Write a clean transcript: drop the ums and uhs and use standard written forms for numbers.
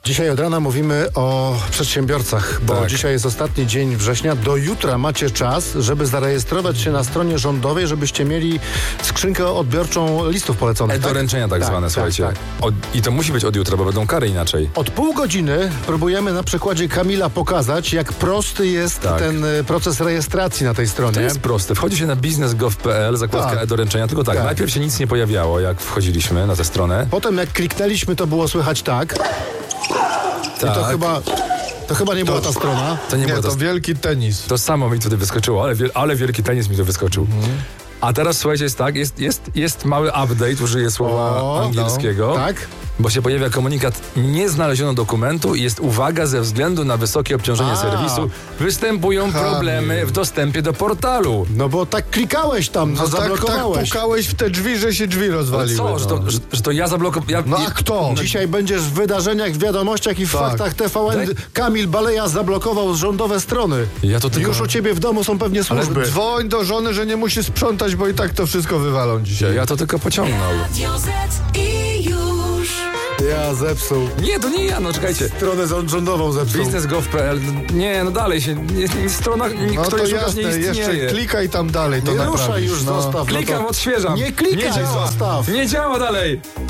Dzisiaj od rana mówimy o przedsiębiorcach, bo dzisiaj jest ostatni dzień września. Do jutra macie czas, żeby zarejestrować się na stronie rządowej, żebyście mieli skrzynkę odbiorczą listów poleconych. Doręczenia tak zwane, słuchajcie. Tak. I to musi być od jutra, bo będą kary inaczej. Od pół godziny próbujemy na przykładzie Kamila pokazać, jak prosty jest ten proces rejestracji na tej stronie. To jest proste. Wchodzi się na biznes.gov.pl, zakładka e-doręczenia, tylko najpierw się nic nie pojawiało, jak wchodziliśmy na tę stronę. Potem jak kliknęliśmy, to było słychać tak. I to chyba nie była ta strona. To nie była to wielki tenis. To samo mi tutaj wyskoczyło, ale wielki tenis mi to wyskoczył. A teraz słuchajcie, jest tak, jest mały update, użyję słowa angielskiego. Tak. Bo się pojawia komunikat: nie znaleziono dokumentu i jest uwaga, ze względu na wysokie obciążenie serwisu występują problemy w dostępie do portalu. No bo tak klikałeś tam, zablokowałeś. Tak pukałeś w te drzwi, że się drzwi rozwaliły. Co? Że to ja zablokowałem? A kto? Dzisiaj będziesz w wydarzeniach, w wiadomościach i w faktach TVN. Kamil Baleja zablokował rządowe strony. Ja to tylko... Już u ciebie w domu są pewnie służby. Ale dzwoń do żony, że nie musi sprzątać, bo i tak to wszystko wywalą dzisiaj. Ja to tylko pociągnął. Ja zepsuł. Nie, to nie ja, no czekajcie. Stronę rządową zepsuł. Biznes.gov.pl. Nie, no dalej się. Strona, której szukasz, nie istnieje. Jeszcze klikaj tam dalej, to nie naprawisz. ruszaj już, zostaw. Klikam, odświeżam. Nie klikaj, nie działa. zostaw. Nie działa dalej.